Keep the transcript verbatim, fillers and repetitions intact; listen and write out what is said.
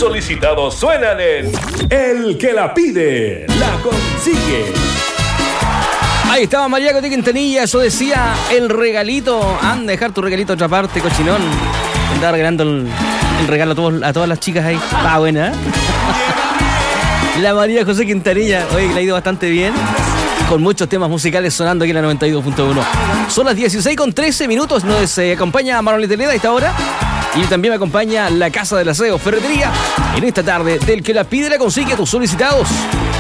solicitados suenan en El que la pide, la consigue. Ahí estaba María Coté Quintanilla, eso decía el regalito. Anda a dejar tu regalito a otra parte, cochinón. Andaba regalando el, el regalo a, todos, a todas las chicas ahí. Está buena, ¿eh? La María José Quintanilla, oye, que le ha ido bastante bien. Con muchos temas musicales sonando aquí en la noventa y dos punto uno. Son las dieciséis con trece minutos. Nos eh, acompaña Marlon Teleda a esta hora. Y también me acompaña la Casa del Aseo, Ferretería. En esta tarde, del que la pide la consigue, tus solicitados.